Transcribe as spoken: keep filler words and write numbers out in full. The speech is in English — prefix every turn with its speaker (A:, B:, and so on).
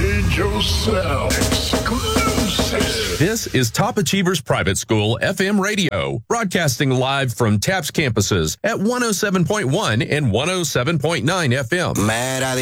A: Engage yourself. Exclusive.
B: This is Top Achievers Private School F M Radio, broadcasting live from TAPS campuses at one oh seven point one and one oh seven point nine F M.
C: Mad